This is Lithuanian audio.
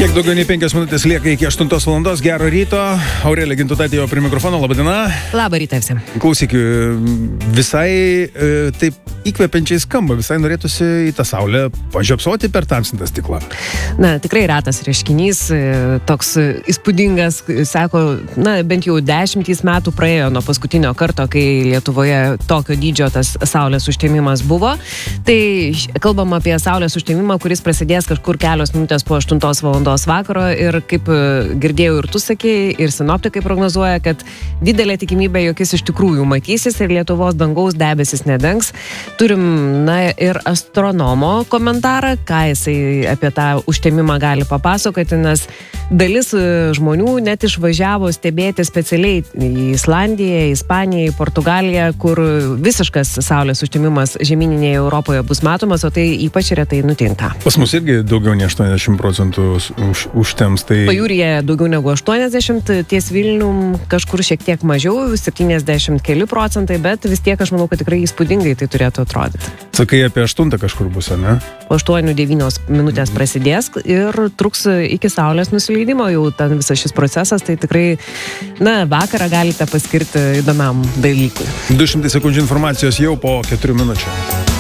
Kiek daugiau nei 5 minutės lieka iki 8 valandos. Gero ryto. Aurelija Gintutaitė jau prie mikrofono. Labadiena. Labą rytą visiems. Klausyk, visai taip įkvepiančiai skamba. Visai norėtųsi į tą saulę pažiopsoti per tamsintą stiklą. Na, tikrai retas reiškinys, toks įspūdingas, sako, na, bent jau 10 metų praėjo nuo paskutinio karto, kai Lietuvoje tokio dydžio tas saulės užtemimas buvo. Tai kalbam apie saulės užtemimą, kuris prasidės kažkur kelios minutės po 8 valandos vakaro ir kaip girdėjau ir tu sakei, ir sinoptikai prognozuoja, kad didelė tikimybė, jog jis iš tikrųjų matysis ir Lietuvos dangaus debesis nedengs. Turim, na, ir astronomo komentarą, ką jisai apie tą užtemimą gali papasakoti, nes dalis žmonių net išvažiavo stebėti specialiai į Islandiją, Ispaniją, Portugaliją, kur visiškas saulės užtemimas žemyninėje Europoje bus matomas, o tai ypač retai nutinka. Pas mus irgi daugiau nei 80% užtems. Tai... Pajūryje daugiau negu 80, ties Vilnium kažkur šiek tiek mažiau, 70 keli procentai, bet vis tiek aš manau, kad tikrai įspūdingai tai turėtų atrodyti. Sakai, apie 8 kažkur bus, ne? Po 8-9 minutės prasidės ir truks iki saulės nusileidimo jau ten visas šis procesas, tai tikrai, na, vakarą galite paskirti įdomiam dalykui. 200 sekundžių informacijos jau po 4 minučių.